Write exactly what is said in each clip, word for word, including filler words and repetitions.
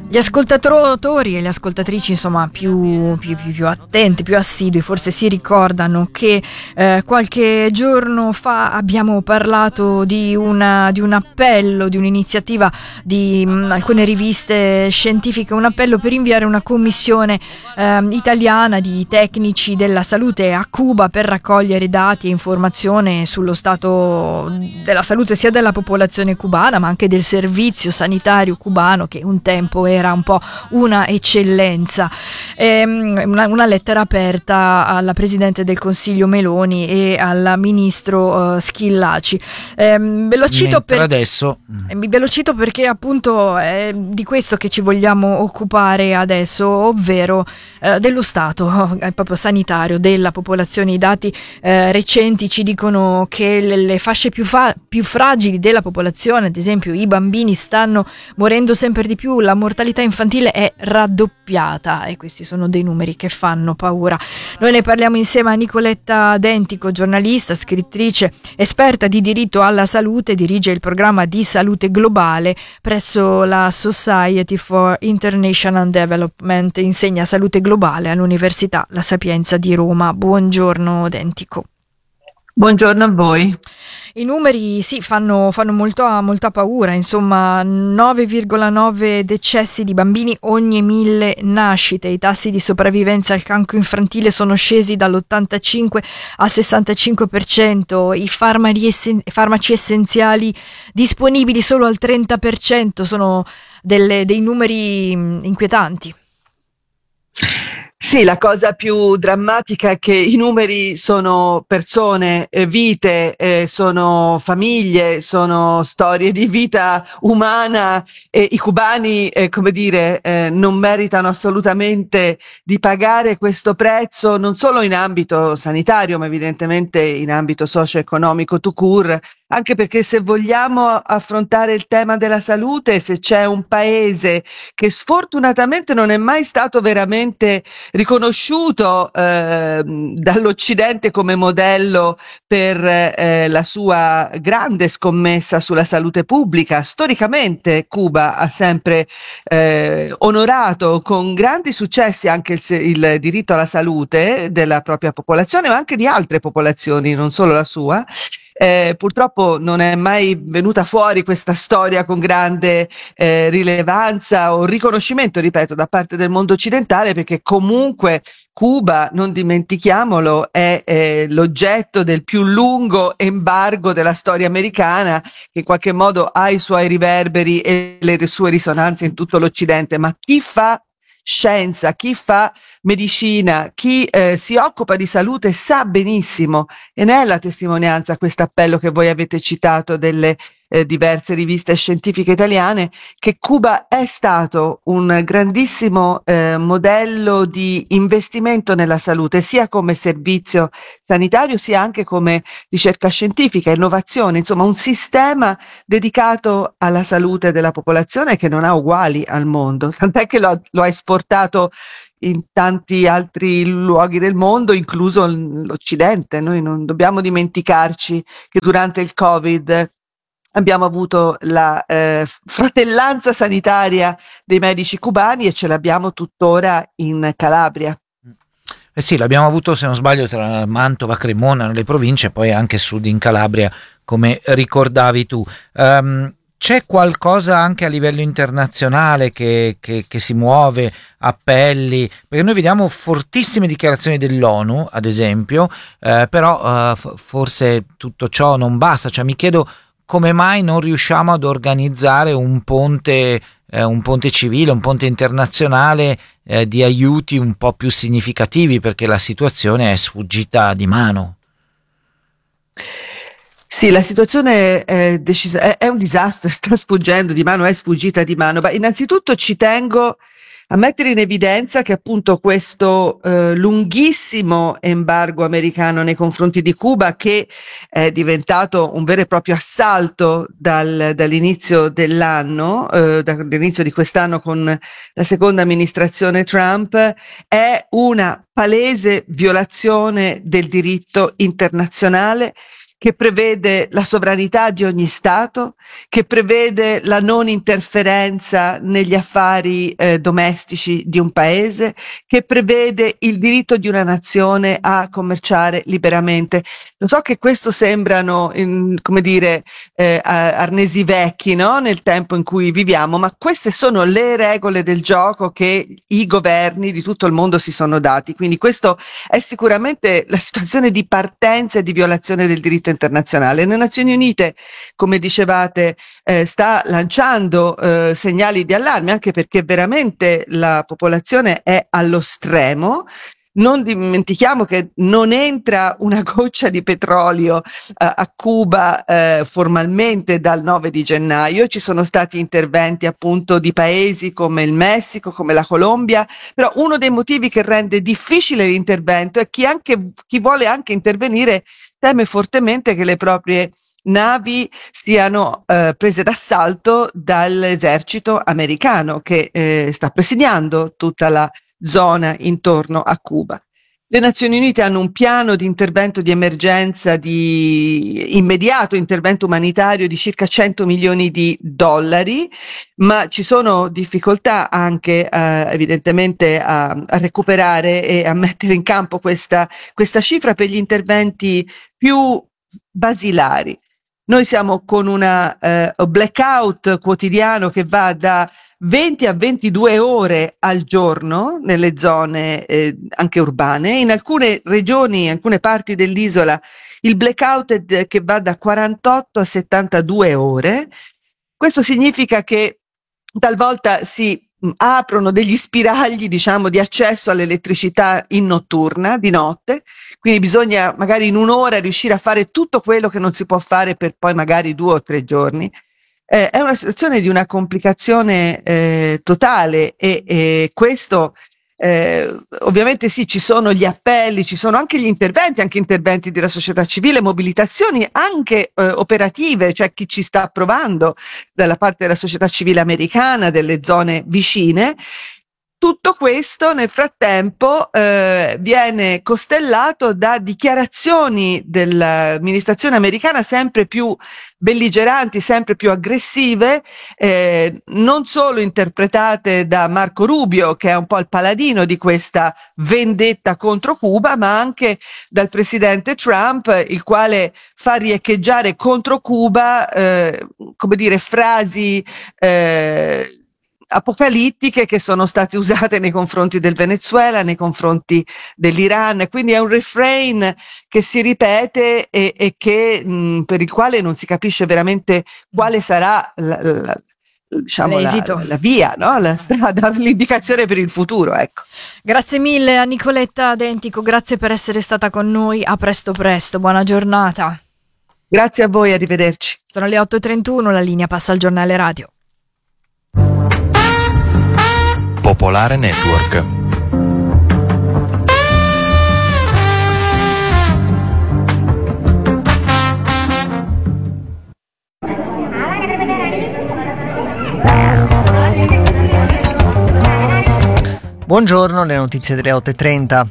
Gli ascoltatori e le ascoltatrici, insomma, più, più, più, più attenti, più assidui, forse si ricordano che eh, qualche giorno fa abbiamo parlato di, una, di un appello, di un'iniziativa di mh, alcune riviste scientifiche, un appello per inviare una commissione eh, italiana di tecnici della salute a Cuba per raccogliere dati e informazioni sullo stato della salute sia della popolazione cubana ma anche del servizio sanitario cubano, che un tempo era era un po' una eccellenza. Ehm, una, una lettera aperta alla Presidente del Consiglio Meloni e al Ministro uh, Schillaci. Ehm, ve lo cito per adesso. Ve lo cito perché appunto è di questo che ci vogliamo occupare adesso, ovvero eh, dello stato eh, proprio sanitario della popolazione. I dati eh, recenti ci dicono che le, le fasce più, fa- più fragili della popolazione, ad esempio i bambini, stanno morendo sempre di più, la mortalità infantile è raddoppiata e questi sono dei numeri che fanno paura. Noi ne parliamo insieme a Nicoletta Dentico, giornalista, scrittrice, esperta di diritto alla salute, dirige il programma di salute globale presso la Society for International Development, insegna salute globale all'Università La Sapienza di Roma. Buongiorno Dentico. Buongiorno a voi. I numeri sì fanno, fanno molto, molta paura, insomma nove virgola nove decessi di bambini ogni mille nascite, i tassi di sopravvivenza al cancro infantile sono scesi dall'ottantacinque al sessantacinque per cento, i farmaci, essen- farmaci essenziali disponibili solo al trenta per cento, sono delle, dei numeri inquietanti. Sì, la cosa più drammatica è che i numeri sono persone, eh, vite, eh, sono famiglie, sono storie di vita umana e i cubani, eh, come dire, eh, non meritano assolutamente di pagare questo prezzo, non solo in ambito sanitario, ma evidentemente in ambito socio-economico tout court, anche perché se vogliamo affrontare il tema della salute, se c'è un paese che sfortunatamente non è mai stato veramente riconosciuto eh, dall'Occidente come modello per eh, la sua grande scommessa sulla salute pubblica. Storicamente Cuba ha sempre eh, onorato con grandi successi anche il, il diritto alla salute della propria popolazione, ma anche di altre popolazioni, non solo la sua. Eh, purtroppo non è mai venuta fuori questa storia con grande eh, rilevanza o riconoscimento, ripeto, da parte del mondo occidentale, perché comunque Cuba, non dimentichiamolo, è eh, l'oggetto del più lungo embargo della storia americana, che in qualche modo ha i suoi riverberi e le sue risonanze in tutto l'Occidente. Ma chi fa scienza, chi fa medicina, chi eh, si occupa di salute sa benissimo, e ne è la testimonianza questo appello che voi avete citato delle eh, diverse riviste scientifiche italiane, che Cuba è stato un grandissimo eh, modello di investimento nella salute, sia come servizio sanitario sia anche come ricerca scientifica, innovazione, insomma un sistema dedicato alla salute della popolazione che non ha uguali al mondo, tant'è che lo, lo ha esportato in tanti altri luoghi del mondo, incluso l'Occidente. Noi non dobbiamo dimenticarci che durante il Covid abbiamo avuto la eh, fratellanza sanitaria dei medici cubani e ce l'abbiamo tuttora in Calabria. Eh sì, l'abbiamo avuto, se non sbaglio, tra Mantova, Cremona, nelle province, e poi anche sud in Calabria, come ricordavi tu. Um, c'è qualcosa anche a livello internazionale che, che, che si muove, appelli? Perché noi vediamo fortissime dichiarazioni dell'ONU, ad esempio, eh, però uh, f- forse tutto ciò non basta. Cioè mi chiedo come mai non riusciamo ad organizzare un ponte, eh, un ponte civile, un ponte internazionale eh, di aiuti un po' più significativi, perché la situazione è sfuggita di mano. Sì, la situazione è, decisa, è, è un disastro, sta sfuggendo di mano, è sfuggita di mano, ma innanzitutto ci tengo a mettere in evidenza che appunto questo eh, lunghissimo embargo americano nei confronti di Cuba, che è diventato un vero e proprio assalto dal, dall'inizio dell'anno, eh, dall'inizio di quest'anno con la seconda amministrazione Trump, è una palese violazione del diritto internazionale che prevede la sovranità di ogni Stato, che prevede la non interferenza negli affari eh, domestici di un paese, che prevede il diritto di una nazione a commerciare liberamente. Lo so che questo sembrano, in, come dire, eh, arnesi vecchi, no? Nel tempo in cui viviamo, ma queste sono le regole del gioco che i governi di tutto il mondo si sono dati. Quindi questo è sicuramente la situazione di partenza e di violazione del diritto internazionale. Le Nazioni Unite, come dicevate, eh, sta lanciando eh, segnali di allarme, anche perché veramente la popolazione è allo stremo. Non dimentichiamo che non entra una goccia di petrolio uh, a Cuba uh, formalmente dal nove di gennaio. Ci sono stati interventi appunto di paesi come il Messico, come la Colombia, però uno dei motivi che rende difficile l'intervento è chi, anche, chi vuole anche intervenire teme fortemente che le proprie navi siano eh, prese d'assalto dall'esercito americano che eh, sta presidiando tutta la zona intorno a Cuba. Le Nazioni Unite hanno un piano di intervento di emergenza di immediato, intervento umanitario di circa cento milioni di dollari, ma ci sono difficoltà anche eh, evidentemente a, a recuperare e a mettere in campo questa, questa cifra per gli interventi più basilari. Noi siamo con una eh, blackout quotidiano che va da venti a ventidue ore al giorno nelle zone eh, anche urbane. In alcune regioni, in alcune parti dell'isola, il blackout è che va da quarantotto a settantadue ore. Questo significa che talvolta si aprono degli spiragli, diciamo, di accesso all'elettricità in notturna, di notte, quindi bisogna magari in un'ora riuscire a fare tutto quello che non si può fare per poi magari due o tre giorni. Eh, è una situazione di una complicazione eh, totale e, e questo eh, ovviamente sì, ci sono gli appelli, ci sono anche gli interventi, anche interventi della società civile, mobilitazioni anche eh, operative, cioè chi ci sta provando dalla parte della società civile americana, delle zone vicine. Tutto questo nel frattempo eh, viene costellato da dichiarazioni dell'amministrazione americana sempre più belligeranti, sempre più aggressive, eh, non solo interpretate da Marco Rubio, che è un po' il paladino di questa vendetta contro Cuba, ma anche dal presidente Trump, il quale fa riecheggiare contro Cuba, eh, come dire, frasi eh, apocalittiche che sono state usate nei confronti del Venezuela, nei confronti dell'Iran, quindi è un refrain che si ripete e, e che mh, per il quale non si capisce veramente quale sarà la, la, diciamo la, la via, no? La strada, l'indicazione per il futuro, ecco. Grazie mille a Nicoletta Dentico, grazie per essere stata con noi, a presto presto, buona giornata. Grazie a voi, arrivederci. Sono le otto e trentuno, la linea passa al giornale radio. Popolare Network. Buongiorno, le notizie delle otto e trenta.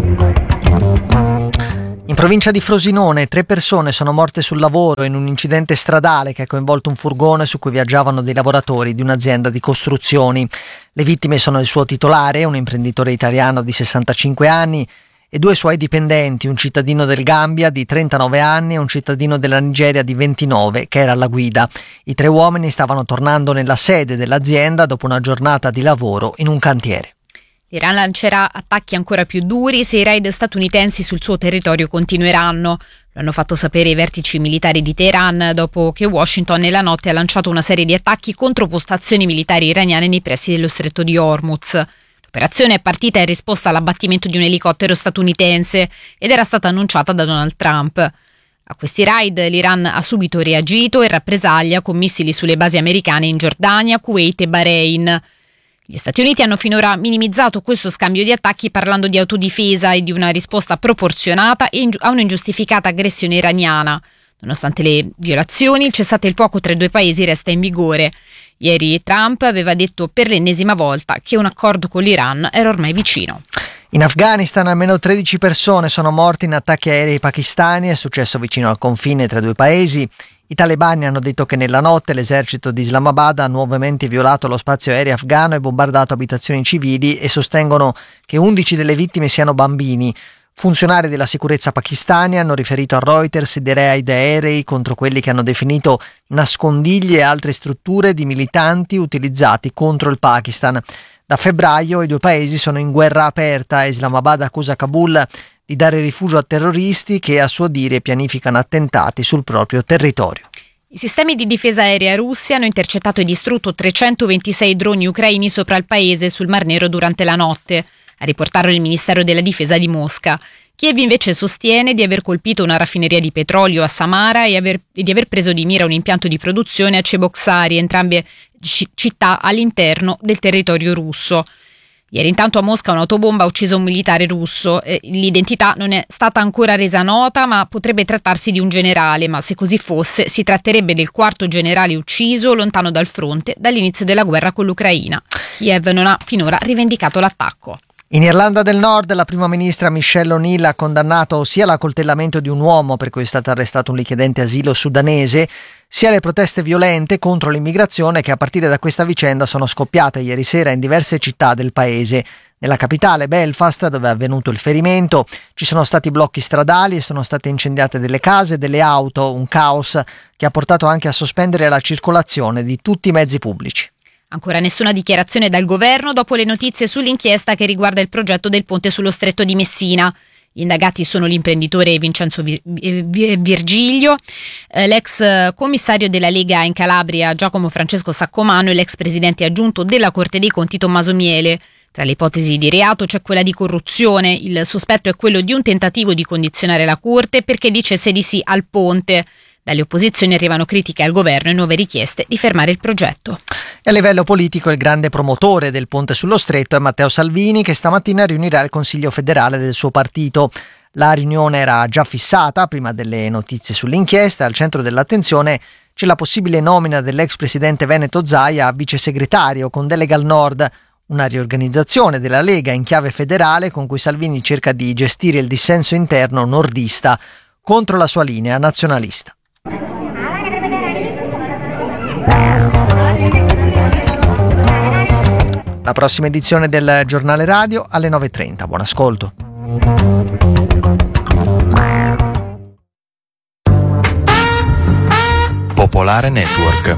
In provincia di Frosinone, tre persone sono morte sul lavoro in un incidente stradale che ha coinvolto un furgone su cui viaggiavano dei lavoratori di un'azienda di costruzioni. Le vittime sono il suo titolare, un imprenditore italiano di sessantacinque anni, e due suoi dipendenti, un cittadino del Gambia di trentanove anni e un cittadino della Nigeria di ventinove, che era alla guida. I tre uomini stavano tornando nella sede dell'azienda dopo una giornata di lavoro in un cantiere. L'Iran lancerà attacchi ancora più duri se i raid statunitensi sul suo territorio continueranno. Lo hanno fatto sapere i vertici militari di Teheran dopo che Washington nella notte ha lanciato una serie di attacchi contro postazioni militari iraniane nei pressi dello stretto di Hormuz. L'operazione è partita in risposta all'abbattimento di un elicottero statunitense ed era stata annunciata da Donald Trump. A questi raid l'Iran ha subito reagito in rappresaglia con missili sulle basi americane in Giordania, Kuwait e Bahrain. Gli Stati Uniti hanno finora minimizzato questo scambio di attacchi parlando di autodifesa e di una risposta proporzionata a un'ingiustificata aggressione iraniana. Nonostante le violazioni, il cessate il fuoco tra i due paesi resta in vigore. Ieri Trump aveva detto per l'ennesima volta che un accordo con l'Iran era ormai vicino. In Afghanistan almeno tredici persone sono morte in attacchi aerei pakistani, è successo vicino al confine tra i due paesi. I talebani hanno detto che nella notte l'esercito di Islamabad ha nuovamente violato lo spazio aereo afghano e bombardato abitazioni civili e sostengono che undici delle vittime siano bambini. Funzionari della sicurezza pakistani hanno riferito a Reuters dei raid aerei contro quelli che hanno definito nascondigli e altre strutture di militanti utilizzati contro il Pakistan. Da febbraio i due paesi sono in guerra aperta e Islamabad accusa Kabul di dare rifugio a terroristi che a suo dire pianificano attentati sul proprio territorio. I sistemi di difesa aerea russi hanno intercettato e distrutto trecentoventisei droni ucraini sopra il paese sul Mar Nero durante la notte, a riportarlo il Ministero della Difesa di Mosca. Kiev invece sostiene di aver colpito una raffineria di petrolio a Samara e, aver, e di aver preso di mira un impianto di produzione a Cheboksary, entrambe c- città all'interno del territorio russo. Ieri intanto a Mosca un'autobomba ha ucciso un militare russo. Eh, l'identità non è stata ancora resa nota, ma potrebbe trattarsi di un generale, ma se così fosse si tratterebbe del quarto generale ucciso lontano dal fronte dall'inizio della guerra con l'Ucraina. Kiev non ha finora rivendicato l'attacco. In Irlanda del Nord la prima ministra Michelle O'Neill ha condannato sia l'accoltellamento di un uomo per cui è stato arrestato un richiedente asilo sudanese, sia le proteste violente contro l'immigrazione che a partire da questa vicenda sono scoppiate ieri sera in diverse città del paese. Nella capitale Belfast, dove è avvenuto il ferimento, ci sono stati blocchi stradali e sono state incendiate delle case e delle auto, un caos che ha portato anche a sospendere la circolazione di tutti i mezzi pubblici. Ancora nessuna dichiarazione dal governo dopo le notizie sull'inchiesta che riguarda il progetto del ponte sullo stretto di Messina. Gli indagati sono l'imprenditore Vincenzo Virgilio, eh, l'ex commissario della Lega in Calabria Giacomo Francesco Saccomano e l'ex presidente aggiunto della Corte dei Conti Tommaso Miele. Tra le ipotesi di reato c'è quella di corruzione. Il sospetto è quello di un tentativo di condizionare la Corte perché dicesse di sì al ponte. Dalle opposizioni arrivano critiche al governo e nuove richieste di fermare il progetto. E a livello politico il grande promotore del ponte sullo stretto è Matteo Salvini, che stamattina riunirà il Consiglio federale del suo partito. La riunione era già fissata prima delle notizie sull'inchiesta. Al centro dell'attenzione c'è la possibile nomina dell'ex presidente veneto Zaia a vice segretario con delega al nord, una riorganizzazione della Lega in chiave federale con cui Salvini cerca di gestire il dissenso interno nordista contro la sua linea nazionalista. La prossima edizione del Giornale Radio alle nove e trenta. Buon ascolto. Popolare Network.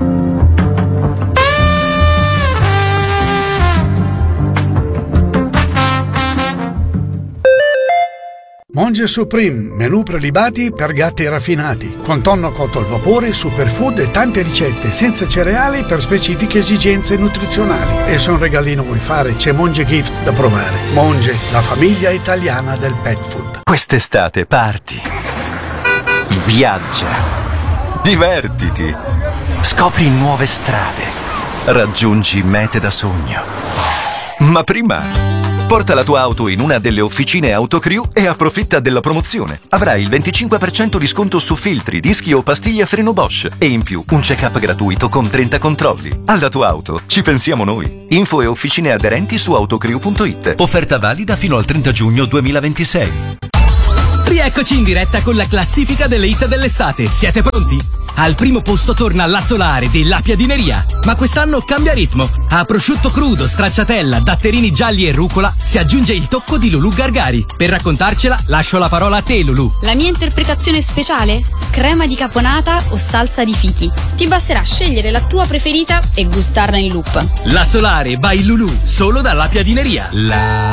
Monge Supreme, menù prelibati per gatti raffinati, con tonno cotto al vapore, superfood e tante ricette senza cereali per specifiche esigenze nutrizionali. E se un regalino vuoi fare, c'è Monge Gift da provare. Monge, la famiglia italiana del pet food. Quest'estate parti, viaggia, divertiti, scopri nuove strade, raggiungi mete da sogno. Ma prima porta la tua auto in una delle officine Autocrew e approfitta della promozione. Avrai il venticinque per cento di sconto su filtri, dischi o pastiglie a freno Bosch e in più un check-up gratuito con trenta controlli. Alla tua auto ci pensiamo noi. Info e officine aderenti su autocrew punto it. Offerta valida fino al trenta giugno duemilaventisei. Rieccoci in diretta con la classifica delle hit dell'estate. Siete pronti? Al primo posto torna La Solare della Piadineria, ma quest'anno cambia ritmo. A prosciutto crudo, stracciatella, datterini gialli e rucola si aggiunge il tocco di Lulù Gargari. Per raccontarcela lascio la parola a te, Lulù. La mia interpretazione speciale? Crema di caponata o salsa di fichi. Ti basterà scegliere la tua preferita e gustarla in loop. La Solare by Lulù, solo dalla Piadineria. La